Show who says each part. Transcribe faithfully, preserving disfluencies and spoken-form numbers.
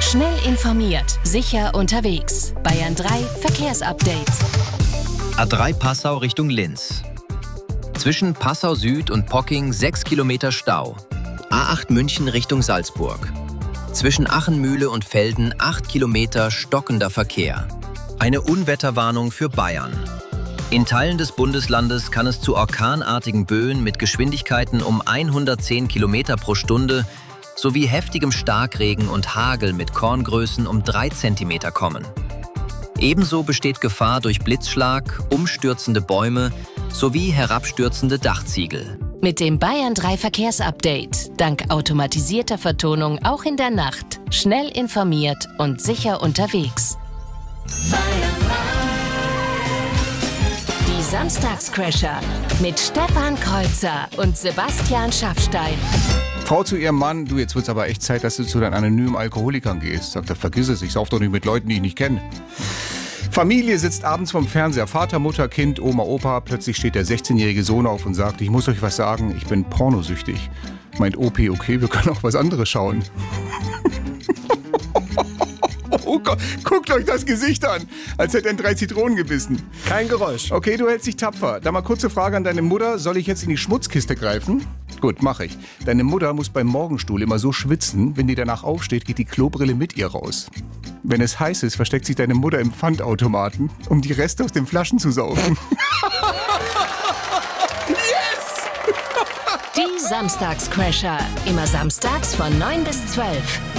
Speaker 1: Schnell informiert, sicher unterwegs. Bayern drei Verkehrsupdate.
Speaker 2: A drei Passau Richtung Linz. Zwischen Passau Süd und Pocking sechs Kilometer Stau. A acht München Richtung Salzburg. Zwischen Achenmühle und Velden acht Kilometer stockender Verkehr. Eine Unwetterwarnung für Bayern. In Teilen des Bundeslandes kann es zu orkanartigen Böen mit Geschwindigkeiten um hundertzehn Kilometer pro Stunde sowie heftigem Starkregen und Hagel mit Korngrößen um drei Zentimeter kommen. Ebenso besteht Gefahr durch Blitzschlag, umstürzende Bäume sowie herabstürzende Dachziegel.
Speaker 1: Mit dem Bayern drei Verkehrsupdate, dank automatisierter Vertonung auch in der Nacht, schnell informiert und sicher unterwegs. Die Samstagscrasher mit Stefan Kreuzer und Sebastian Schaffstein.
Speaker 3: Frau zu ihrem Mann: Du, jetzt wird's aber echt Zeit, dass du zu deinen anonymen Alkoholikern gehst. Sagt er: Vergiss es, ich sauf doch nicht mit Leuten, die ich nicht kenne. Familie sitzt abends vorm Fernseher, Vater, Mutter, Kind, Oma, Opa. Plötzlich steht der sechzehnjährige Sohn auf und sagt: Ich muss euch was sagen, ich bin pornosüchtig. Meint Opi: Okay, wir können auch was anderes schauen. Oh Gott, guckt euch das Gesicht an, als hätte er in drei Zitronen gebissen.
Speaker 4: Kein Geräusch.
Speaker 3: Okay, du hältst dich tapfer. Da mal kurze Frage an deine Mutter: Soll ich jetzt in die Schmutzkiste greifen? Gut, mach ich. Deine Mutter muss beim Morgenstuhl immer so schwitzen, wenn die danach aufsteht, geht die Klobrille mit ihr raus. Wenn es heiß ist, versteckt sich deine Mutter im Pfandautomaten, um die Reste aus den Flaschen zu saugen. Yes!
Speaker 1: Die Samstagscrasher, immer samstags von neun bis zwölf.